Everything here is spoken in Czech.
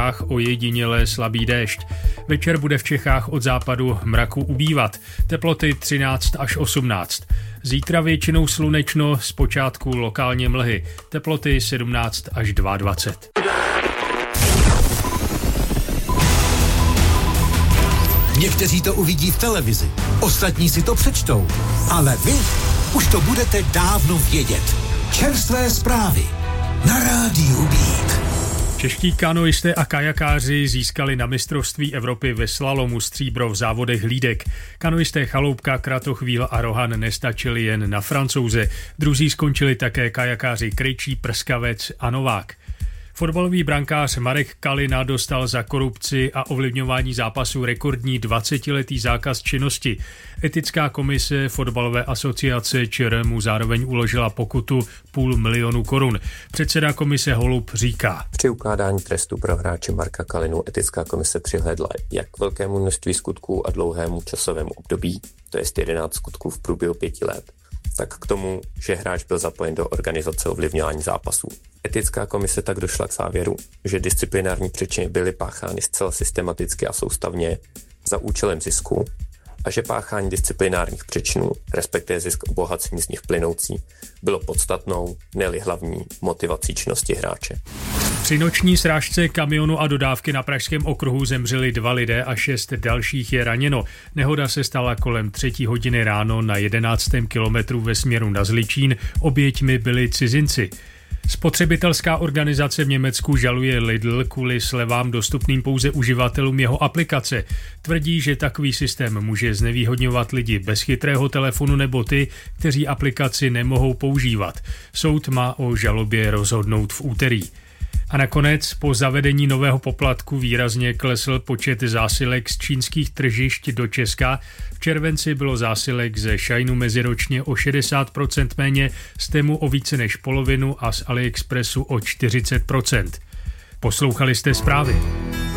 Čechách ojediněle slabý déšť. Večer bude v Čechách od západu mraku ubývat. Teploty 13 až 18. Zítra většinou slunečno, zpočátku lokálně mlhy. Teploty 17 až 22. Někteří to uvidí v televizi, ostatní si to přečtou, ale vy už to budete dávno vědět. Čerstvé zprávy na rádiu Beat. Čeští kanoisté a kajakáři získali na mistrovství Evropy ve slalomu stříbro v závodech hlídek. Kanoisté Chaloupka, Kratochvíl a Rohan nestačili jen na Francouze. Druzí skončili také kajakáři Krejčí, Prskavec a Novák. Fotbalový brankář Marek Kalina dostal za korupci a ovlivňování zápasu rekordní 20letý zákaz činnosti. Etická komise Fotbalové asociace ČR mu zároveň uložila pokutu 500 000 korun. Předseda komise Holub říká: Při ukládání trestu pro hráče Marka Kalinu etická komise přihlédla jak k velkému množství skutků a dlouhému časovému období, to je 11 skutků v průběhu 5 let, tak k tomu, že hráč byl zapojen do organizace ovlivňování zápasů. Etická komise tak došla k závěru, že disciplinární přečiny byly páchány zcela systematicky a soustavně za účelem zisku a že páchání disciplinárních přečinů, respektive zisk obohacení z nich plynoucí, bylo podstatnou, ne-li hlavní motivací činnosti hráče. Při noční srážce kamionu a dodávky na Pražském okruhu zemřeli 2 lidé a 6 dalších je raněno. Nehoda se stala kolem 3:00 ráno na 11. kilometru ve směru na Zličín. Oběťmi byli cizinci. Spotřebitelská organizace v Německu žaluje Lidl kvůli slevám dostupným pouze uživatelům jeho aplikace. Tvrdí, že takový systém může znevýhodňovat lidi bez chytrého telefonu nebo ty, kteří aplikaci nemohou používat. Soud má o žalobě rozhodnout v úterý. A nakonec po zavedení nového poplatku výrazně klesl počet zásilek z čínských tržišť do Česka. V červenci bylo zásilek ze Shineu meziročně o 60% méně, z Temu o více než polovinu a z AliExpressu o 40%. Poslouchali jste zprávy.